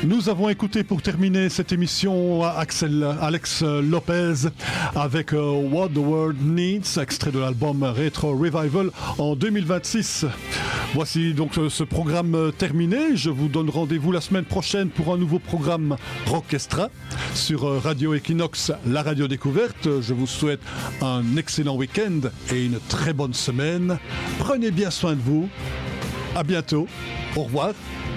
Nous avons écouté pour terminer cette émission Alex Lopez avec What the World Needs, extrait de l'album Retro Revival en 2026. Voici donc ce programme terminé. Je vous donne rendez-vous la semaine prochaine pour un nouveau programme Rockestra sur Radio Equinox, la radio découverte. Je vous souhaite un excellent week-end et une très bonne semaine. Prenez bien soin de vous. À bientôt. Au revoir.